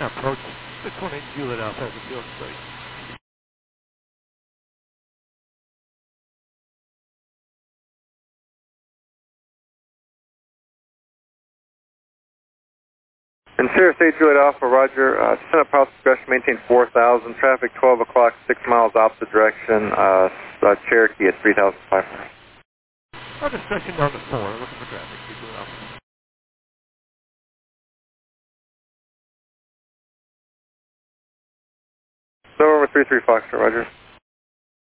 Approach 618 Juliet Alpha as a field study. And Sierra State Juliet Alpha, roger. Descend up house progression, maintain 4,000. Traffic 12 o'clock, 6 miles opposite direction. Cherokee at 3,500. Our discussion down to 4, looking for traffic. Juliet Alpha. So over 33 Fox, roger.